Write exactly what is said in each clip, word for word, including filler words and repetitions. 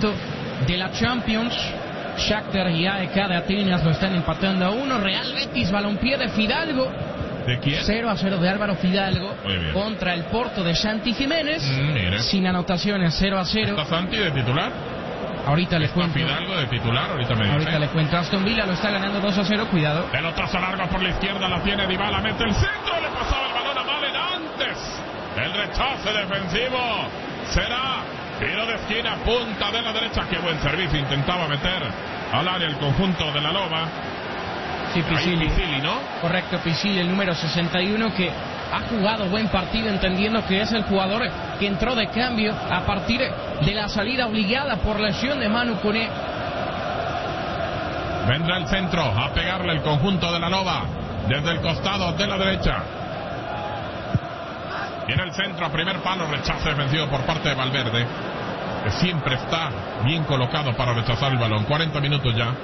momento de la Champions. Shakhtar y A E K de Atenas lo están empatando a uno. Real Betis, balompié de Fidalgo. ¿De quién? cero a cero de Álvaro Fidalgo contra el Porto de Santi Jiménez. Mm, sin anotaciones, cero a cero. ¿Está Santi de titular? Ahorita le ¿Está cuento. Fidalgo de titular? Ahorita me dice. Ahorita le cuento. Aston Villa lo está ganando dos a cero, cuidado. Pelotazo largo por la izquierda, la tiene Dybala, mete el centro, le pasaba el balón a Malen antes. El rechace defensivo será tiro de esquina, punta de la derecha. Qué buen servicio intentaba meter al área el conjunto de la Loba. Sí, Pisili. Pisili, ¿no? Correcto, Pisili, el número sesenta y uno, que ha jugado buen partido, entendiendo que es el jugador que entró de cambio a partir de la salida obligada por lesión de Manu Koné. Vendrá el centro a pegarle el conjunto de la Loba desde el costado de la derecha. Viene el centro a primer palo, rechace defensivo por parte de Valverde, que siempre está bien colocado para rechazar el balón. cuarenta minutos ya.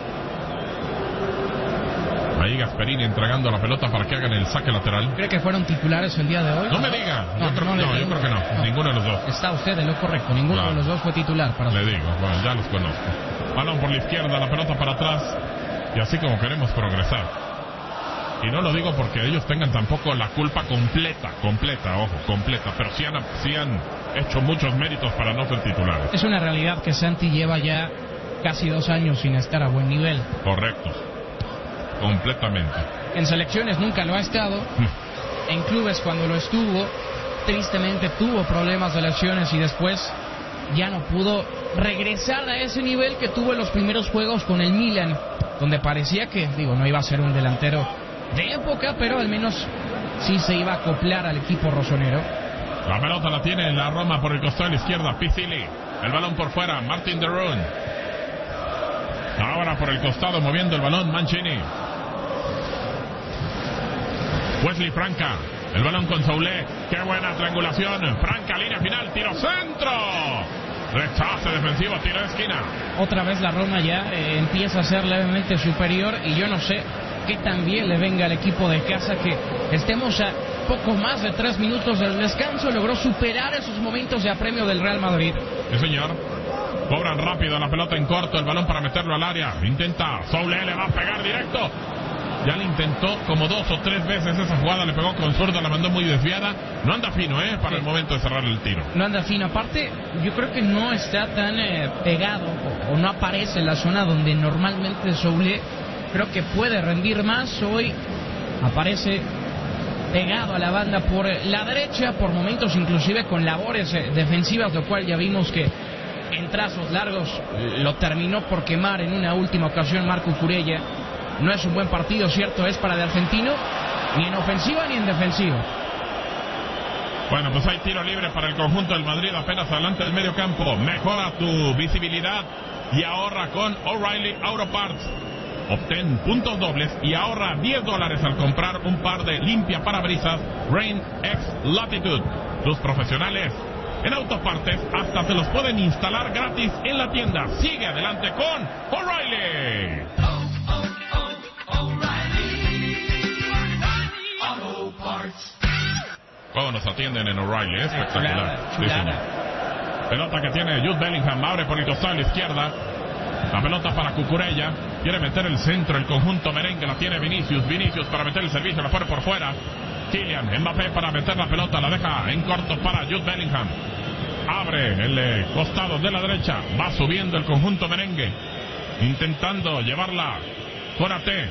Ahí Gasperini entregando la pelota para que hagan el saque lateral. ¿Cree que fueron titulares el día de hoy? No me diga. No, yo, creo, no, no, no, yo creo que no. no. Ninguno de los dos. Está usted en lo correcto. Ninguno Claro. de los dos fue titular. Para Le digo, bueno, ya los conozco. Balón por la izquierda, la pelota para atrás. Y así como queremos progresar. Y no lo digo porque ellos tengan tampoco la culpa completa, completa, ojo, completa. Pero sí han, sí han hecho muchos méritos para no ser titulares. Es una realidad que Santi lleva ya casi dos años sin estar a buen nivel. Correcto. Completamente. En selecciones nunca lo ha estado. En clubes, cuando lo estuvo, tristemente tuvo problemas de lesiones y después ya no pudo regresar a ese nivel que tuvo en los primeros juegos con el Milan, donde parecía que, digo, no iba a ser un delantero de época, pero al menos sí se iba a acoplar al equipo rosonero. La pelota la tiene la Roma por el costado de la izquierda, Pisili. El balón por fuera, Martin de Roon. Ahora por el costado moviendo el balón, Mancini. Wesley Franca, el balón con Soulé, qué buena triangulación, Franca, línea final, tiro centro, rechace defensivo, tiro de esquina. Otra vez la Roma ya eh, empieza a ser levemente superior y yo no sé qué tan bien le venga al equipo de casa que estemos a poco más de tres minutos del descanso. Logró superar esos momentos de apremio del Real Madrid. Sí, señor. Cobran rápido la pelota en corto, el balón para meterlo al área, intenta, Soulé le va a pegar directo. Ya le intentó como dos o tres veces esa jugada, le pegó con zurda, la mandó muy desviada. No anda fino, ¿eh? Para sí. El momento de cerrar el tiro. No anda fino. Aparte, yo creo que no está tan eh, pegado o, o no aparece en la zona donde normalmente Soulé creo que puede rendir más. Hoy aparece pegado a la banda por la derecha, por momentos inclusive con labores eh, defensivas, lo cual ya vimos que en trazos largos lo terminó por quemar en una última ocasión Marco Cucurella. No es un buen partido, cierto es, para el argentino, ni en ofensiva ni en defensiva. Bueno, pues hay tiro libre para el conjunto del Madrid, apenas adelante del medio campo. Mejora tu visibilidad y ahorra con O'Reilly Auto Parts. Obtén puntos dobles y ahorra diez dólares al comprar un par de limpia parabrisas Rain X Latitude. Tus profesionales en autopartes hasta se los pueden instalar gratis en la tienda. Sigue adelante con O'Reilly. Cómo nos atienden en O'Reilly, ¿eh? Espectacular. Sí, señor. Pelota que tiene Jude Bellingham, abre por el costado a la izquierda. La pelota para Cucurella, quiere meter el centro, el conjunto merengue, la tiene Vinicius, Vinicius para meter el servicio, la pone por fuera. Kylian Mbappé para meter la pelota, la deja en corto para Jude Bellingham. Abre el eh, costado de la derecha, va subiendo el conjunto merengue, intentando llevarla con A T.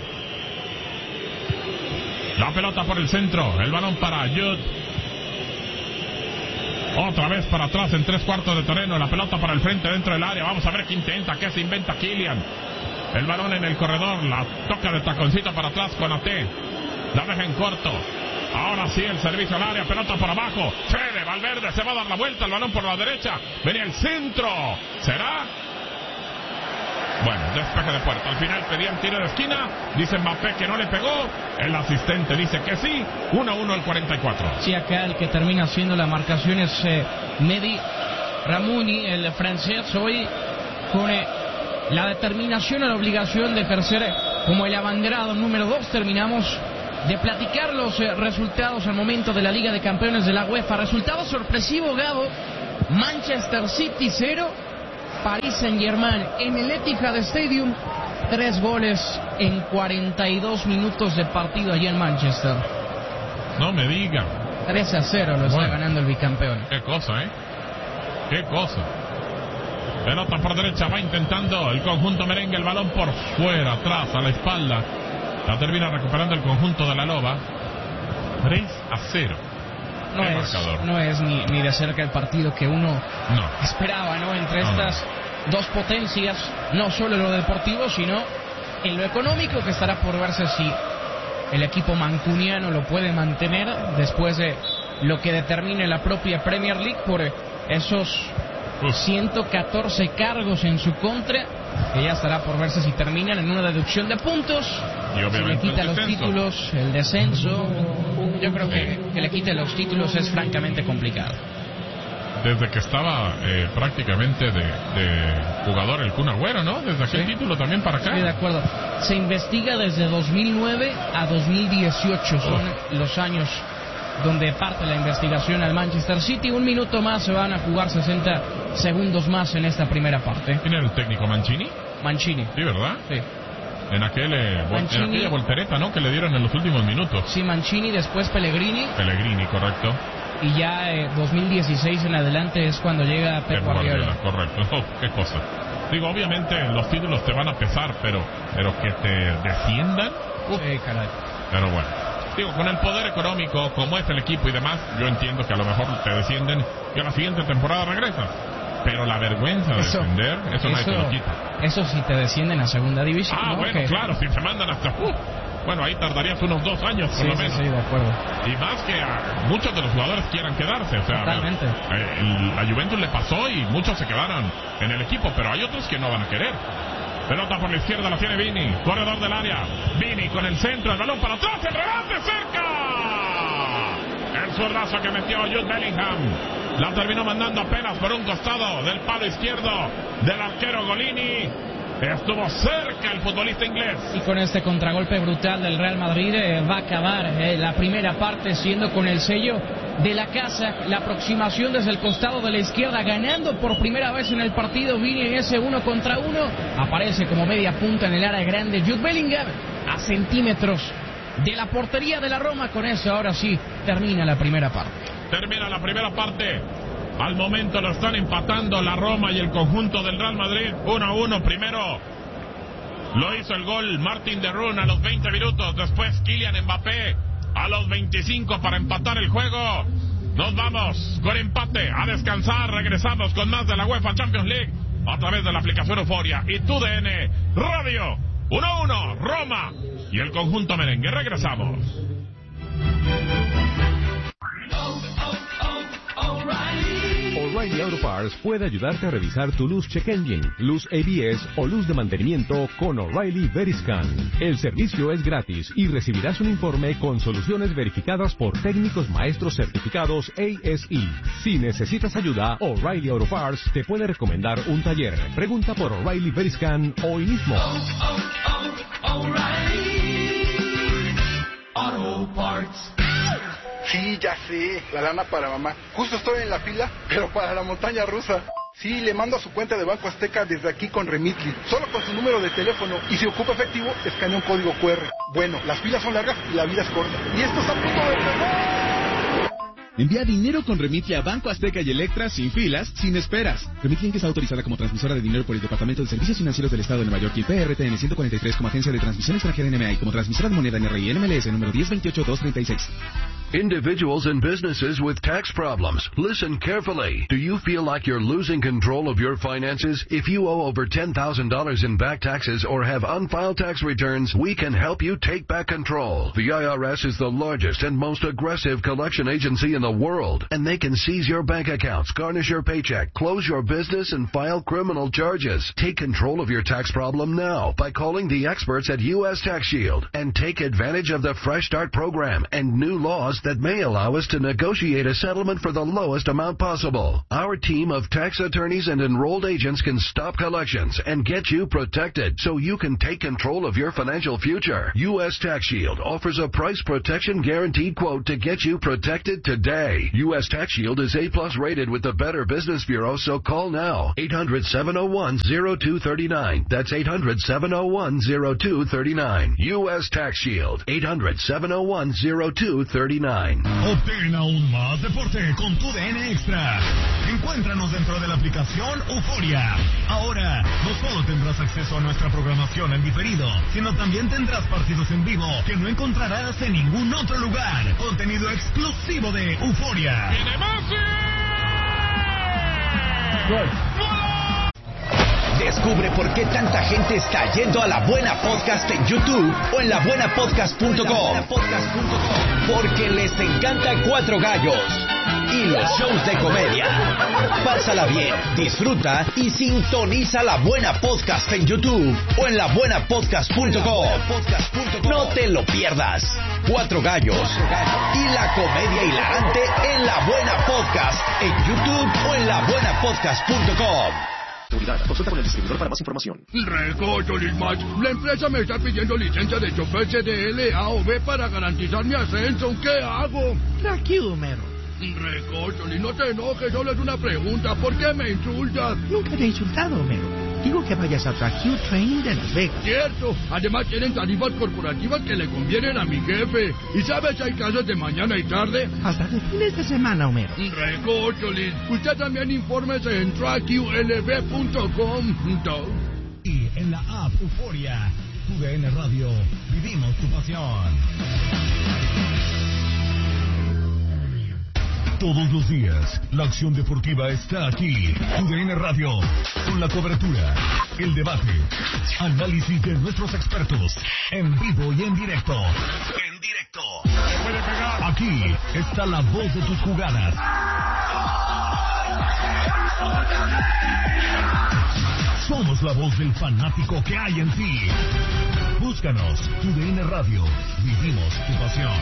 La pelota por el centro, el balón para Jude. Otra vez para atrás en tres cuartos de terreno, la pelota para el frente dentro del área. Vamos a ver qué intenta, qué se inventa Kylian. El balón en el corredor, la toca de taconcito para atrás con A T. La deja en corto. Ahora sí el servicio al área, pelota por abajo. Fede Valverde se va a dar la vuelta, el balón por la derecha. Venía el centro. ¿Será? Bueno, despeje de puerta. Al final pedían tiro de esquina. Dice Mbappé que no le pegó. El asistente dice que sí. uno a uno al cuarenta y cuatro. Sí, acá el que termina haciendo la marcación es eh, Mehdi Ramouni, el francés, hoy con eh, la determinación o la obligación de ejercer eh, como el abanderado número dos. Terminamos de platicar los eh, resultados al momento de la Liga de Campeones de la UEFA. Resultado sorpresivo, Gabo. Manchester City cero, Paris Saint-Germain en el Etihad Stadium. Tres goles en cuarenta y dos minutos de partido allá en Manchester. No me diga. tres a cero lo está Bueno. ganando el bicampeón. Qué cosa, ¿eh? Qué cosa. Pelota por derecha, va intentando el conjunto merengue, el balón por fuera, atrás, a la espalda. La termina recuperando el conjunto de la Loba. tres a cero. No El es, marcador. no es ni, ni de cerca el partido que uno No. esperaba, ¿no? Entre No, estas dos potencias, no solo en lo deportivo, sino en lo económico, que estará por verse si el equipo mancuniano lo puede mantener después de lo que determine la propia Premier League por esos ciento catorce cargos en su contra, que ya estará por verse si terminan en una deducción de puntos. Y Se le obviamente quita el los descenso. títulos, el descenso. Yo creo que, que le quite los títulos es francamente complicado. Desde que estaba eh, prácticamente de, de jugador el Kun Agüero, ¿no? Desde aquel Sí. título también para acá. Estoy de acuerdo. Se investiga desde dos mil nueve a dos mil dieciocho. Son los años donde parte la investigación al Manchester City. Un minuto más, se van a jugar sesenta segundos más en esta primera parte. ¿Quién era el técnico? ¿Mancini? Mancini. Sí, ¿verdad? Sí. En, aquel, eh, vol- Mancini. en aquella voltereta, ¿no? Que le dieron en los últimos minutos. Sí, Mancini, después Pellegrini. Pellegrini, correcto. Y ya eh, dos mil dieciséis en adelante es cuando llega Pep Pep Guardiola. correcto. Oh, qué cosa. Digo, obviamente los títulos te van a pesar, pero, pero que te desciendan. Uf. Sí, caray. Pero bueno. Digo, con el poder económico, como es el equipo y demás, yo entiendo que a lo mejor te descienden y a la siguiente temporada regresas. Pero la vergüenza de Eso- descender, eso, nadie te lo Eso, quita. eso sí te descienden a segunda división. Ah, ¿no? bueno, Que- claro, si se mandan hasta... uf, bueno, ahí tardarías unos dos años por Sí, lo sí, menos. sí, de acuerdo. Y más que a muchos de los jugadores quieran quedarse. O sea, Totalmente. eh, el- a Juventus le pasó y muchos se quedaron en el equipo, pero hay otros que no van a querer. Pelota por la izquierda, la tiene Vini, corredor del área. Vini con el centro, el balón para atrás, el rebate cerca. El zurdazo que metió Jude Bellingham. La terminó mandando apenas por un costado del palo izquierdo del arquero Golini. Estuvo cerca el futbolista inglés. Y con este contragolpe brutal del Real Madrid eh, va a acabar eh, la primera parte siendo con el sello de la casa. La aproximación desde el costado de la izquierda, ganando por primera vez en el partido. Vini en ese uno contra uno. Aparece como media punta en el área grande Jude Bellingham a centímetros de la portería de la Roma. Con eso ahora sí termina la primera parte. Termina la primera parte. Al momento lo están empatando la Roma y el conjunto del Real Madrid. uno a uno primero. Lo hizo el gol Martin de Roon a los veinte minutos. Después Kylian Mbappé a los veinticinco para empatar el juego. Nos vamos con empate a descansar. Regresamos con más de la UEFA Champions League a través de la aplicación Euforia y tu D N Radio. uno a uno Roma y el conjunto merengue. Regresamos. O'Reilly Auto Parts puede ayudarte a revisar tu luz check engine, luz A B S o luz de mantenimiento con O'Reilly Veriscan. El servicio es gratis y recibirás un informe con soluciones verificadas por técnicos maestros certificados A S E. Si necesitas ayuda, O'Reilly Auto Parts te puede recomendar un taller. Pregunta por O'Reilly Veriscan hoy mismo. Oh, oh, O'Reilly Auto Parts. Sí, ya sé, la lana para mamá. Justo estoy en la fila, pero para la montaña rusa. Sí, le mando a su cuenta de Banco Azteca desde aquí con Remitly, solo con su número de teléfono. Y si ocupa efectivo, escanea un código Q R. Bueno, las filas son largas y la vida es corta. Y esto está a punto de empezar. Envía dinero con Remitly a Banco Azteca y Electra sin filas, sin esperas. Remitly está autorizada como transmisora de dinero por el Departamento de Servicios Financieros del Estado de Nueva York y el P R T N ciento cuarenta y tres como agencia de transmisión extranjera N M A y como transmisora de moneda N R I N M L S número diez veintiocho dos treinta y seis. Individuals and businesses with tax problems. Listen carefully. Do you feel like you're losing control of your finances? If you owe over ten thousand dollars in back taxes or have unfiled tax returns, we can help you take back control. The I R S is the largest and most aggressive collection agency in the world, and they can seize your bank accounts, garnish your paycheck, close your business, and file criminal charges. Take control of your tax problem now by calling the experts at U S Tax Shield and take advantage of the Fresh Start program and new laws that may allow us to negotiate a settlement for the lowest amount possible. Our team of tax attorneys and enrolled agents can stop collections and get you protected so you can take control of your financial future. U S Tax Shield offers a price protection guaranteed quote to get you protected today. U S Tax Shield is A plus rated with the Better Business Bureau, so call now. eight hundred, seven oh one, oh two three nine. That's eight hundred, seven oh one, oh two three nine. U S Tax Shield. eight hundred, seven oh one, oh two three nine. Obtén aún más deporte con tu D N Extra. Encuéntranos dentro de la aplicación Euforia. Ahora, no solo tendrás acceso a nuestra programación en diferido, sino también tendrás partidos en vivo que no encontrarás en ningún otro lugar. Contenido exclusivo de Euforia. ¡Viene Messi! ¡Gol! Descubre por qué tanta gente está yendo a La Buena Podcast en YouTube o en la buena podcast punto com. Porque les encanta Cuatro Gallos y los shows de comedia. Pásala bien, disfruta y sintoniza La Buena Podcast en YouTube o en la buena podcast punto com. No te lo pierdas. Cuatro Gallos y la comedia hilarante en La Buena Podcast en YouTube o en la buena podcast punto com. Consulta con el distribuidor para más información. Recocho, Lismach. La empresa me está pidiendo licencia de chofer C D L, A o B para garantizar mi ascenso. ¿Qué hago? Tranquilo, Homero. Recocho, no te enojes, solo es una pregunta. ¿Por qué me insultas? Nunca te he insultado, Homero. Digo que vayas a Tracue Training de Las Vegas. Cierto. Además tienen tarifas corporativas que le convienen a mi jefe. ¿Y sabes si hay clases de mañana y tarde? Hasta de fines de semana, Homero. Recocholis. Usted también infórmese en tracue L B punto com. Y en la app Euforia, tu D N Radio, vivimos tu pasión. Todos los días, la acción deportiva está aquí. Tu D N Radio, con la cobertura, el debate, análisis de nuestros expertos, en vivo y en directo. En directo. Aquí está la voz de tus jugadas. Somos la voz del fanático que hay en ti. Búscanos, Tu D N Radio, vivimos tu pasión.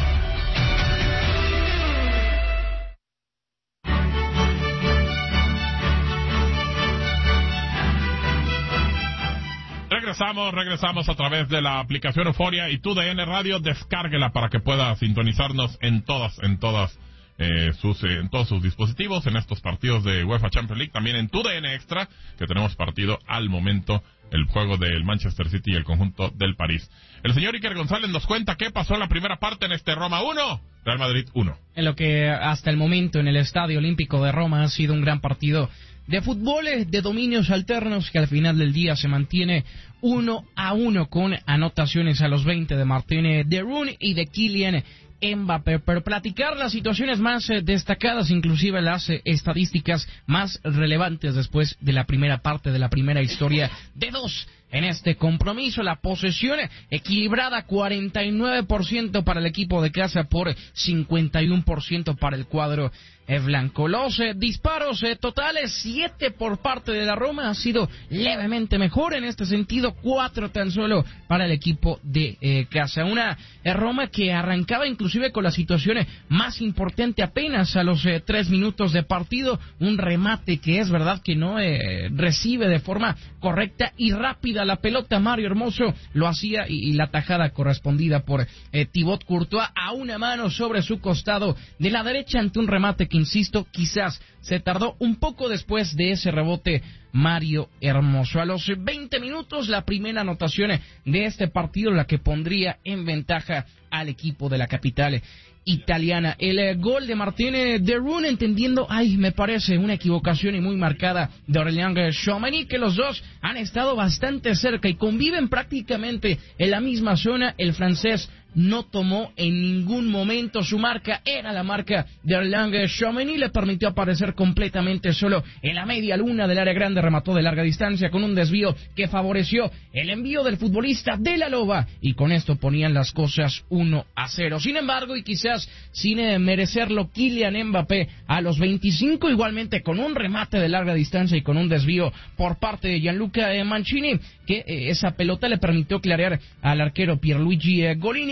Regresamos, regresamos a través de la aplicación Euforia y Tu D N Radio. Descárguela para que pueda sintonizarnos en todas, en todas eh, sus, eh, en todos sus dispositivos, en estos partidos de UEFA Champions League, también en Tu D N Extra, que tenemos partido al momento, el juego del Manchester City y el conjunto del París. El señor Iker González nos cuenta qué pasó en la primera parte en este Roma uno, Real Madrid uno. En lo que hasta el momento en el Estadio Olímpico de Roma ha sido un gran partido de fútbol, de dominios alternos, que al final del día se mantiene uno a uno con anotaciones a los veinte de Martin de Roon y de Kylian Mbappé. Pero platicar las situaciones más eh, destacadas, inclusive las eh, estadísticas más relevantes después de la primera parte, de la primera historia de dos en este compromiso. La posesión equilibrada, cuarenta y nueve por ciento para el equipo de casa por cincuenta y uno por ciento para el cuadro eh, blanco. Los eh, disparos eh, totales, siete por parte de la Roma, ha sido levemente mejor en este sentido, cuatro tan solo para el equipo de eh, casa. Una eh, Roma que arrancaba inclusive con la situación eh, más importante apenas a los eh, tres minutos de partido, un remate que es verdad que no eh, recibe de forma correcta y rápida la pelota. Mario Hermoso lo hacía y, y la tajada correspondida por eh, Thibaut Courtois a una mano sobre su costado de la derecha ante un remate que, insisto, quizás se tardó un poco después de ese rebote Mario Hermoso. A los veinte minutos, la primera anotación de este partido, la que pondría en ventaja al equipo de la capital italiana. El eh, gol de Martin de Roon, entendiendo, ay, me parece una equivocación y muy marcada de Aurélien Tchouameni, que los dos han estado bastante cerca y conviven prácticamente en la misma zona. El francés no tomó en ningún momento su marca, era la marca de Aurélien Tchouameni, le permitió aparecer completamente solo en la media luna del área grande, remató de larga distancia con un desvío que favoreció el envío del futbolista de la Loba, y con esto ponían las cosas uno a cero. Sin embargo, y quizás sin eh, merecerlo, Kylian Mbappé a los veinticinco, igualmente con un remate de larga distancia y con un desvío por parte de Gianluca eh, Mancini, que eh, esa pelota le permitió clarear al arquero Pierluigi eh, Golini,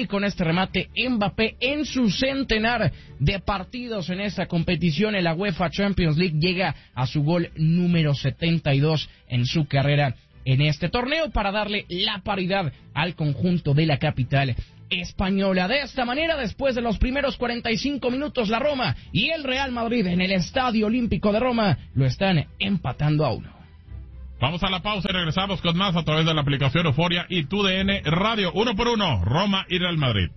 con este remate Mbappé en su centenar de partidos en esta competición en la UEFA Champions League. Llega a su gol número setenta y dos en su carrera en este torneo para darle la paridad al conjunto de la capital española. De esta manera, después de los primeros cuarenta y cinco minutos, la Roma y el Real Madrid en el Estadio Olímpico de Roma lo están empatando a uno. Vamos a la pausa y regresamos con más a través de la aplicación Euforia y Tu D N Radio. Uno por uno, Roma y Real Madrid.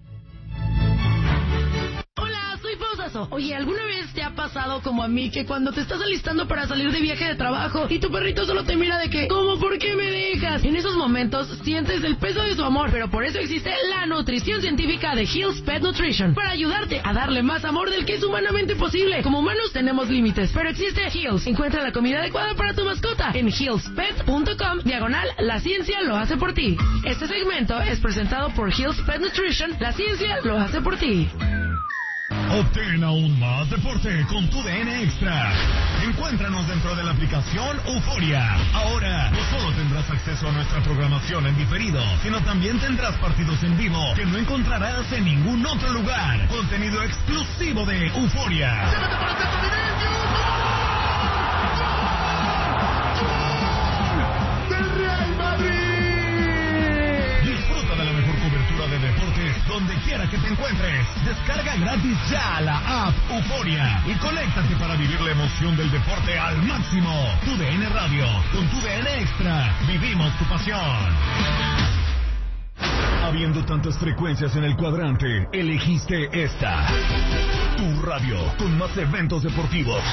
Oye, ¿alguna vez te ha pasado como a mí que cuando te estás alistando para salir de viaje de trabajo y tu perrito solo te mira de que, ¿cómo? ¿Por qué me dejas? En esos momentos sientes el peso de su amor, pero por eso existe la nutrición científica de Hill's Pet Nutrition, para ayudarte a darle más amor del que es humanamente posible. Como humanos tenemos límites, pero existe Hill's. Encuentra la comida adecuada para tu mascota en hill's pet punto com, diagonal, la ciencia lo hace por ti. Este segmento es presentado por Hill's Pet Nutrition, la ciencia lo hace por ti. Obtén aún más deporte con Tu D N Extra. Encuéntranos dentro de la aplicación Euforia. Ahora, no solo tendrás acceso a nuestra programación en diferido, sino también tendrás partidos en vivo que no encontrarás en ningún otro lugar. Contenido exclusivo de Euforia. ¡Del Real Madrid! Disfruta de la mejor cobertura de deportes donde quiera que te encuentres. Descarga gratis ya la app Euforia y conéctate para vivir la emoción del deporte al máximo. Tu D N Radio, con Tu D N Extra, vivimos tu pasión. Habiendo tantas frecuencias en el cuadrante, elegiste esta. Tu radio, con más eventos deportivos.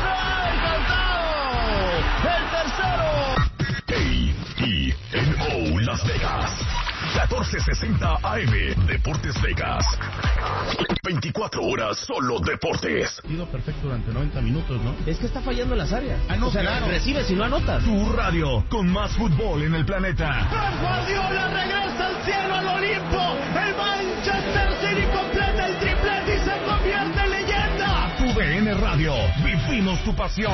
¡El tercero! A E N O Las Vegas. catorce sesenta A M, Deportes Vegas. veinticuatro horas solo deportes. Ido perfecto durante noventa minutos, ¿no? Es que está fallando en las áreas. Ah, no, o sea, claro. recibes y no anotas. Tu radio, con más fútbol en el planeta. ¡Pep Guardiola regresa al cielo, al Olimpo! ¡El Manchester City completa el triplete y se convierte en leyenda! Tu D N Radio, vivimos tu pasión.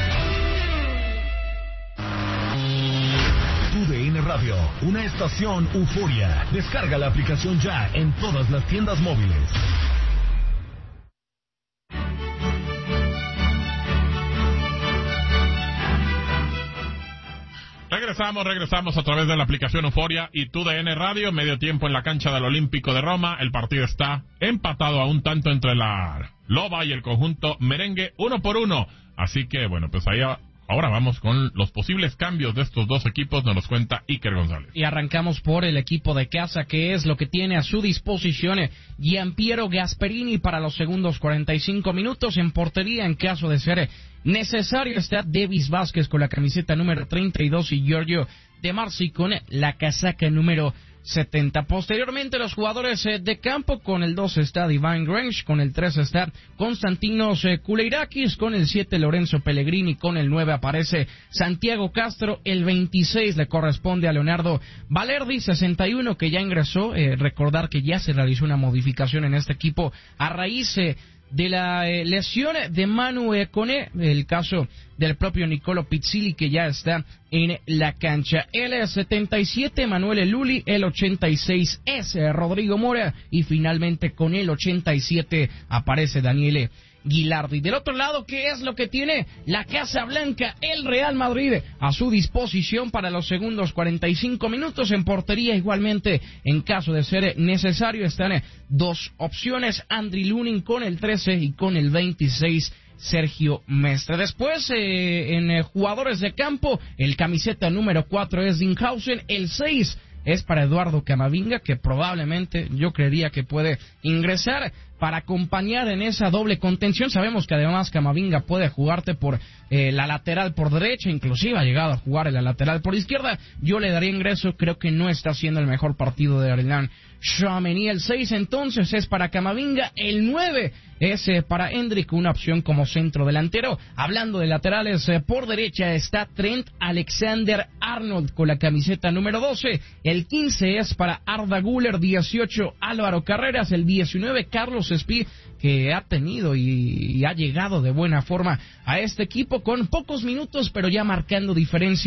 Tu D N Radio, una estación Euforia. Descarga la aplicación ya en todas las tiendas móviles. Regresamos, regresamos a través de la aplicación Euforia y Tu D N Radio. Medio tiempo en la cancha del Olímpico de Roma. El partido está empatado a un tanto entre la Loba y el conjunto merengue, uno por uno. Así que, bueno, pues ahí ahora vamos con los posibles cambios de estos dos equipos, nos los cuenta Iker González. Y arrancamos por el equipo de casa, que es lo que tiene a su disposición Gianpiero Gasperini para los segundos cuarenta y cinco minutos. En portería, en caso de ser necesario, está Davis Vázquez con la camiseta número treinta y dos y Giorgio De Marci con la casaca número setenta. Posteriormente, los jugadores eh, de campo, con el dos está Divine Grange, con el tres está Konstantinos eh, Kouleirakis, con el siete Lorenzo Pellegrini, con el nueve aparece Santiago Castro, el veintiséis le corresponde a Leonardo Valerdi, sesenta y uno que ya ingresó. Eh, recordar que ya se realizó una modificación en este equipo a raíz eh, de la eh, lesión de Manu Koné, el caso del propio Nicolo Pizzilli, que ya está en la cancha. El setenta y siete, Manuel Luli, el ochenta y seis es eh, Rodrigo Mora, y finalmente con el ochenta y siete aparece Daniele Gilardi. Del otro lado, ¿qué es lo que tiene la Casa Blanca, el Real Madrid, a su disposición para los segundos cuarenta y cinco minutos? En portería, igualmente, en caso de ser necesario, están dos opciones: Andriy Lunin con el trece y con el veintiséis Sergio Mestre. Después, eh, en eh, jugadores de campo, el camiseta número cuatro es Dinghausen, el seis es para Eduardo Camavinga, que probablemente yo creería que puede ingresar para acompañar en esa doble contención. Sabemos que además Camavinga puede jugarte por eh, la lateral por derecha, inclusive ha llegado a jugar en la lateral por izquierda. Yo le daría ingreso, creo que no está haciendo el mejor partido de Aurélien Tchouaméni. El seis entonces es para Camavinga, el nueve es eh, para Hendrick, una opción como centro delantero. Hablando de laterales, eh, por derecha está Trent Alexander-Arnold con la camiseta número doce, el quince es para Arda Güler, dieciocho Álvaro Carreras, el diecinueve Carlos Espí, que ha tenido y, y ha llegado de buena forma a este equipo con pocos minutos, pero ya marcando diferencia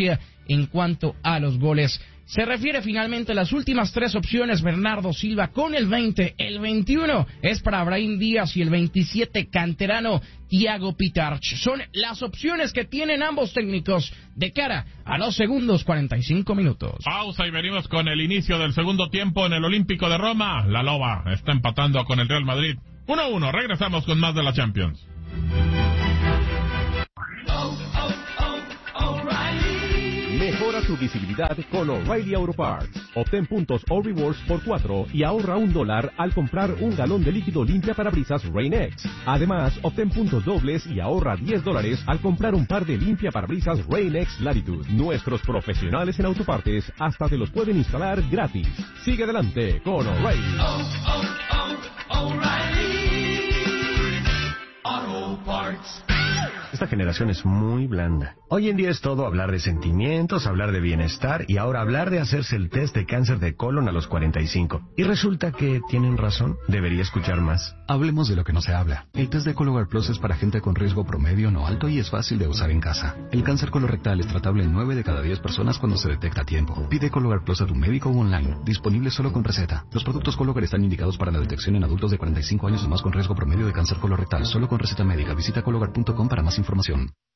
en cuanto a los goles se refiere. Finalmente, las últimas tres opciones: Bernardo Silva con el veinte, el veintiuno es para Brahim Díaz y el veintisiete canterano Thiago Pitarch. Son las opciones que tienen ambos técnicos de cara a los segundos cuarenta y cinco minutos. Pausa y venimos con el inicio del segundo tiempo en el Olímpico de Roma. La Loba está empatando con el Real Madrid uno a uno. Regresamos con más de la Champions. Mejora tu visibilidad con O'Reilly Auto Parts. Obtén puntos o rewards por cuatro y ahorra un dólar al comprar un galón de líquido limpia parabrisas Rain-X. Además, obtén puntos dobles y ahorra diez dólares al comprar un par de limpia parabrisas Rain-X Latitude. Nuestros profesionales en autopartes hasta te los pueden instalar gratis. Sigue adelante con O'Reilly. Oh, oh, oh, O'Reilly Auto Parts. Esta generación es muy blanda. Hoy en día es todo hablar de sentimientos, hablar de bienestar y ahora hablar de hacerse el test de cáncer de colon a los cuarenta y cinco. Y resulta que tienen razón. Debería escuchar más. Hablemos de lo que no se habla. El test de Cologuard Plus es para gente con riesgo promedio no alto y es fácil de usar en casa. El cáncer colorectal es tratable en nueve de cada diez personas cuando se detecta a tiempo. Pide Cologuard Plus a tu médico o online. Disponible solo con receta. Los productos Cologuard están indicados para la detección en adultos de cuarenta y cinco años o más con riesgo promedio de cáncer colorectal. Solo con receta médica. Visita cologuard punto com para más información.